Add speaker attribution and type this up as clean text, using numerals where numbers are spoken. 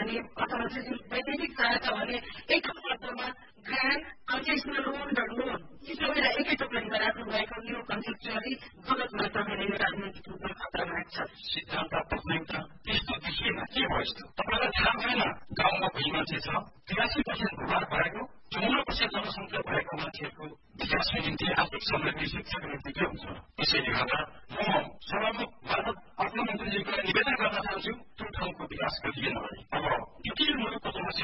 Speaker 1: भने अथवा चाहिँ वैदेशिक सहायता भने एक शब्दमा ग्रान्ट, कन्सेसनल लोन र लोन यी सबैलाई एकै टोकरीमा राख्नु भएको यो कन्सेप्चुअली गलत मात्रामा नै राजनैतिक रूपमा खतरनाक छ।
Speaker 2: सिद्धान्त बदलिन्छ त्यस्तो देखिएन के भयो यस्तो तपाईँलाई थाहा छैन गाउँमा कोही मान्छे छ 83% भूभाग भएको 54% जनसङ्ख्या भएको मान्छेहरूको विकासको निम्ति आर्थिक समृद्धि शिक्षाको निम्ति के हुन्छ। त्यसैले गर्दा म सभामुख मार्फत अर्थमन्त्रीजीको निवेदन गर्न चाहन्छु त्यो ठाउँको विकास गरिएन भने अब